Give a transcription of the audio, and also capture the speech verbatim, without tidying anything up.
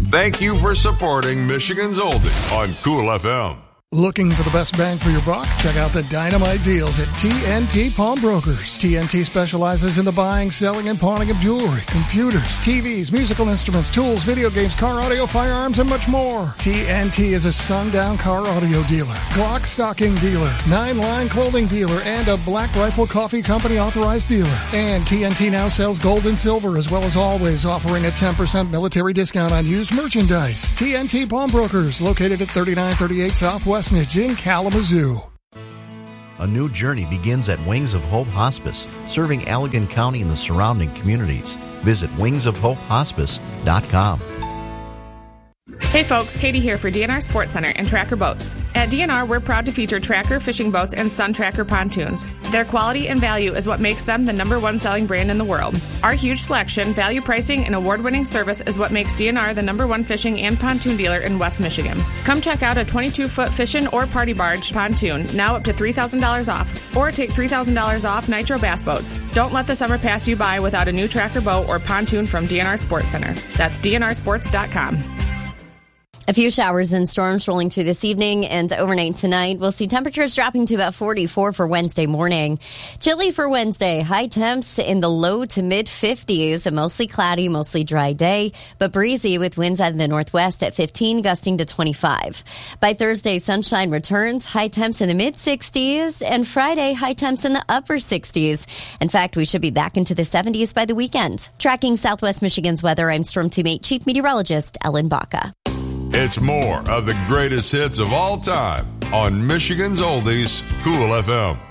Thank you for supporting Michigan's Oldie on Cool F M. Looking for the best bang for your buck? Check out the dynamite deals at T N T Pawnbrokers. T N T specializes in the buying, selling, and pawning of jewelry, computers, T Vs, musical instruments, tools, video games, car audio, firearms, and much more. T N T is a sundown car audio dealer, Glock stocking dealer, nine-line clothing dealer, and a Black Rifle Coffee Company authorized dealer. And T N T now sells gold and silver, as well as always offering a ten percent military discount on used merchandise. T N T Pawnbrokers, located at thirty-nine thirty-eight Southwest in Kalamazoo. A new journey begins at Wings of Hope Hospice, serving Allegan County and the surrounding communities. Visit wings of hope hospice dot com. Hey folks, Katie here for D N R Sports Center and Tracker Boats. At D N R, we're proud to feature Tracker fishing boats and Sun Tracker pontoons. Their quality and value is what makes them the number one selling brand in the world. Our huge selection, value pricing, and award-winning service is what makes D N R the number one fishing and pontoon dealer in West Michigan. Come check out a twenty-two foot fishing or party barge pontoon, now up to three thousand dollars off, or take three thousand dollars off Nitro Bass boats. Don't let the summer pass you by without a new Tracker boat or pontoon from D N R Sports Center. That's D N R sports dot com. A few showers and storms rolling through this evening and overnight tonight. We'll see temperatures dropping to about forty-four for Wednesday morning. Chilly for Wednesday. High temps in the low to mid fifties. A mostly cloudy, mostly dry day, but breezy with winds out of the northwest at fifteen, gusting to twenty-five. By Thursday, sunshine returns. High temps in the mid sixties. And Friday, high temps in the upper sixties. In fact, we should be back into the seventies by the weekend. Tracking Southwest Michigan's weather, I'm Storm Teammate Chief Meteorologist Ellen Baca. It's more of the greatest hits of all time on Michigan's Oldies, Cool F M.